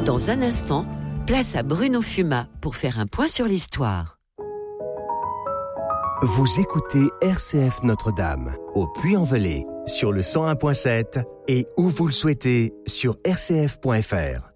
Dans un instant, place à Bruno Fumat pour faire un point sur l'histoire. Vous écoutez RCF Notre-Dame, au Puy-en-Velay, sur le 101.7 et où vous le souhaitez, sur rcf.fr.